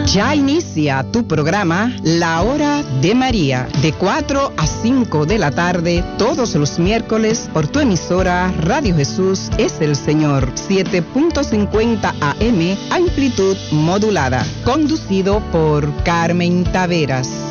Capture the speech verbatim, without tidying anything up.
Ya inicia tu programa La Hora de María, de cuatro a cinco de la tarde, todos los miércoles, por tu emisora Radio Jesús es el Señor, siete cincuenta A M, amplitud modulada, conducido por Carmen Taveras.